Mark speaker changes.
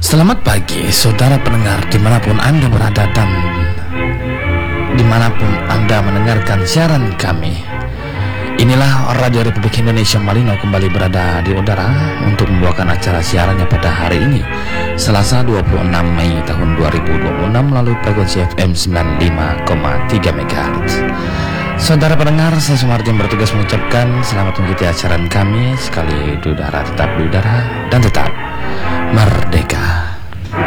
Speaker 1: Selamat pagi saudara pendengar dimanapun Anda berada dan dimanapun Anda mendengarkan siaran kami. Inilah Radio Republik Indonesia Malino kembali berada di udara untuk membawakan acara siarannya pada hari ini, Selasa 26 Mei tahun 2026 melalui frekuensi FM 95,3 MHz. Saudara pendengar, saya Sumardi bertugas mengucapkan selamat mengikuti acara kami. Sekali di udara, tetap di udara, dan tetap merdeka.